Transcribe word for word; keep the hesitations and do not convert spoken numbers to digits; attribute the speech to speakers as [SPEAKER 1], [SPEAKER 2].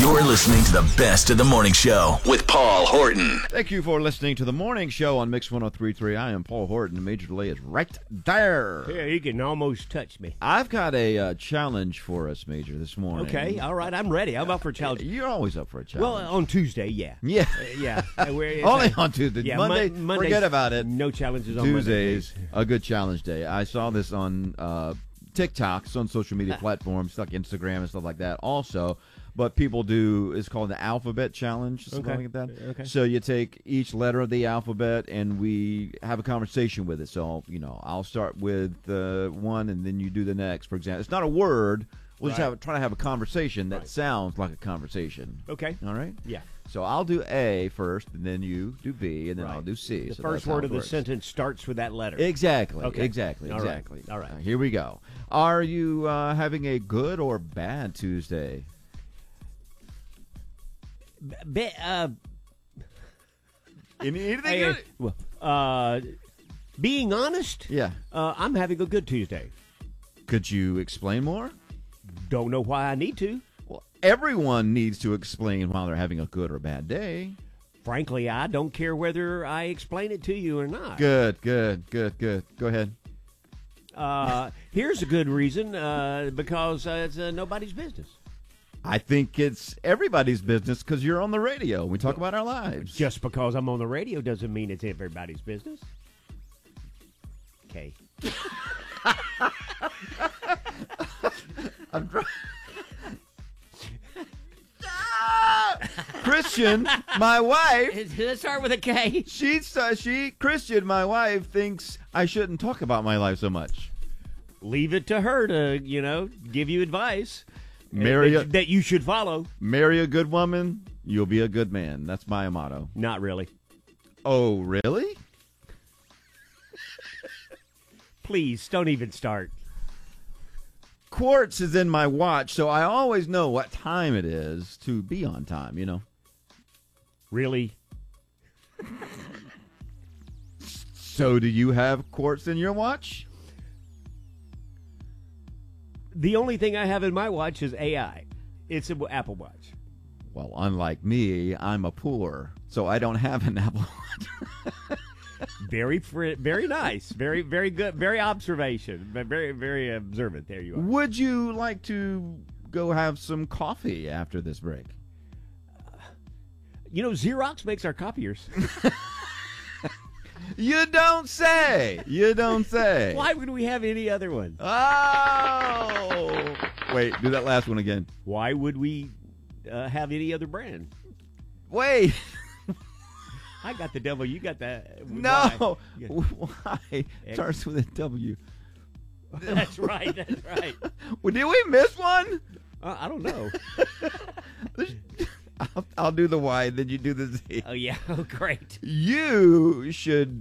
[SPEAKER 1] You're listening to the best of the morning show with Paul Horton.
[SPEAKER 2] Thank you for listening to the morning show on Mix one oh three point three. I am Paul Horton. Major Delay is right there.
[SPEAKER 3] Yeah, you can almost touch me.
[SPEAKER 2] I've got a uh, challenge for us, Major, this morning.
[SPEAKER 3] Okay, all right, I'm ready. I'm up for a challenge.
[SPEAKER 2] You're always up for a
[SPEAKER 3] Well,
[SPEAKER 2] challenge.
[SPEAKER 3] on Tuesday, yeah.
[SPEAKER 2] yeah.
[SPEAKER 3] Uh, yeah. Uh, we're-
[SPEAKER 2] Only on Tuesday.
[SPEAKER 3] Yeah,
[SPEAKER 2] Monday,
[SPEAKER 3] Mon- Mondays,
[SPEAKER 2] forget about it.
[SPEAKER 3] No challenges on
[SPEAKER 2] Tuesdays,
[SPEAKER 3] Mondays.
[SPEAKER 2] a good challenge day. I saw this on uh, TikToks, on social media platforms like Instagram and stuff like that also. But people do, it's called the alphabet challenge, something
[SPEAKER 3] Okay.
[SPEAKER 2] like that.
[SPEAKER 3] Okay.
[SPEAKER 2] So you take each letter of the alphabet and we have a conversation with it. So, you know, I'll start with uh, one and then you do the next, for example. It's not a word. We'll just
[SPEAKER 3] Right.
[SPEAKER 2] have try to have a conversation that
[SPEAKER 3] Right.
[SPEAKER 2] sounds like a conversation.
[SPEAKER 3] Okay.
[SPEAKER 2] All right?
[SPEAKER 3] Yeah.
[SPEAKER 2] So I'll do A first, and then you do B, and then
[SPEAKER 3] Right.
[SPEAKER 2] I'll do C.
[SPEAKER 3] The
[SPEAKER 2] So
[SPEAKER 3] first
[SPEAKER 2] that's how
[SPEAKER 3] word
[SPEAKER 2] it
[SPEAKER 3] of the
[SPEAKER 2] works.
[SPEAKER 3] sentence starts with that letter.
[SPEAKER 2] Exactly.
[SPEAKER 3] Okay.
[SPEAKER 2] Exactly.
[SPEAKER 3] All right.
[SPEAKER 2] Exactly.
[SPEAKER 3] All right.
[SPEAKER 2] Uh, here we go. Are you uh, having a good or bad Tuesday?
[SPEAKER 3] Be, uh,
[SPEAKER 2] Any, anything?
[SPEAKER 3] hey,
[SPEAKER 2] good?
[SPEAKER 3] well, uh, being honest,
[SPEAKER 2] Yeah.
[SPEAKER 3] uh, I'm having a good Tuesday.
[SPEAKER 2] Could you explain more?
[SPEAKER 3] Don't know why I need to.
[SPEAKER 2] Well, everyone needs to explain why they're having a good or bad day.
[SPEAKER 3] Frankly, I don't care whether I explain it to you or not.
[SPEAKER 2] Good, good, good, good. Go ahead.
[SPEAKER 3] Uh, here's a good reason, uh, because uh, it's uh, nobody's business.
[SPEAKER 2] I think it's everybody's business because you're on the radio. We talk about our lives.
[SPEAKER 3] Just because I'm on the radio doesn't mean it's everybody's business. Okay.
[SPEAKER 2] I'm trying. Christian, my wife,
[SPEAKER 3] Let's start with a K.
[SPEAKER 2] she uh, she Christian, my wife thinks I shouldn't talk about my life so much.
[SPEAKER 3] Leave it to her to, you know, give you advice uh,
[SPEAKER 2] Marry a,
[SPEAKER 3] that, that you should follow.
[SPEAKER 2] marry a good woman, you'll be a good man. That's my motto.
[SPEAKER 3] Not really.
[SPEAKER 2] Oh, really?
[SPEAKER 3] Please, don't even start.
[SPEAKER 2] Quartz is in my watch, so I always know what time it is to be on time, you know.
[SPEAKER 3] Really?
[SPEAKER 2] So do you have quartz in your watch?
[SPEAKER 3] The only thing I have in my watch is A I. It's an Apple Watch.
[SPEAKER 2] Well, unlike me, I'm a poor, so I don't have an Apple Watch.
[SPEAKER 3] Very, fr- very nice. Very, very good. Very observation. But Very, very observant. There you are.
[SPEAKER 2] Would you like to go have some coffee after this break?
[SPEAKER 3] You know, Xerox makes our copiers.
[SPEAKER 2] You don't say. You don't say.
[SPEAKER 3] Why would we have any other one?
[SPEAKER 2] Oh. Wait, do that last one again.
[SPEAKER 3] Why would we uh, have any other brand?
[SPEAKER 2] Wait.
[SPEAKER 3] I got the W. You got the
[SPEAKER 2] No.
[SPEAKER 3] Why?
[SPEAKER 2] Why? Starts with a W.
[SPEAKER 3] That's right. That's right.
[SPEAKER 2] Well, did we miss one?
[SPEAKER 3] Uh, I don't know.
[SPEAKER 2] I'll, I'll do the Y, then you do the Z.
[SPEAKER 3] Oh yeah. Oh great.
[SPEAKER 2] You should